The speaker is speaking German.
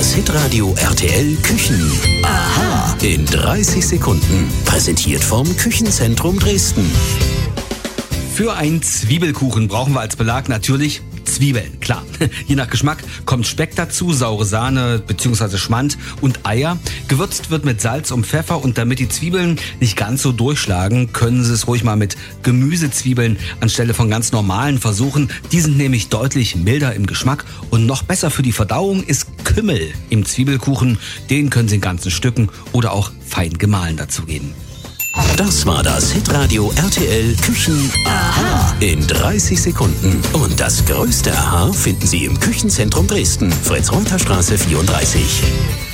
Das Hitradio RTL Küchen. Aha. In 30 Sekunden. Präsentiert vom Küchenzentrum Dresden. Für einen Zwiebelkuchen brauchen wir als Belag natürlich Zwiebeln, klar. Je nach Geschmack kommt Speck dazu, saure Sahne bzw. Schmand und Eier. Gewürzt wird mit Salz und Pfeffer, und damit die Zwiebeln nicht ganz so durchschlagen, können Sie es ruhig mal mit Gemüsezwiebeln anstelle von ganz normalen versuchen. Die sind nämlich deutlich milder im Geschmack, und noch besser für die Verdauung ist Kümmel im Zwiebelkuchen. Den können Sie in ganzen Stücken oder auch fein gemahlen dazugeben. Das war das Hitradio RTL Küchen. Aha. In 30 Sekunden. Und das größte Aha finden Sie im Küchenzentrum Dresden. Fritz-Reuter-Straße 34.